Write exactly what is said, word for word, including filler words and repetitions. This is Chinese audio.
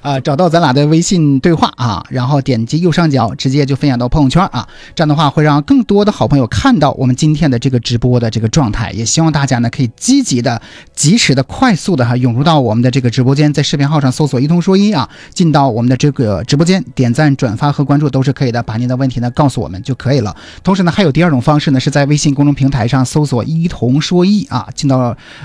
啊，找到咱俩的微信对话啊，然后点击右上角直接就分享到朋友圈啊，这样的话会让更多的好朋友看到我们今天的这个直播的这个状态，也希望大家呢可以积极的、及时的、快速的哈涌入到我们的这个直播间，在视频号上搜索一通说一啊，进到我们的这个直播间，点赞、转发和关注都是可以的，把您的问题呢告诉我们就可以了。同时呢，还有第二种方式呢，是在微信公众平台上搜索一通说一啊，进到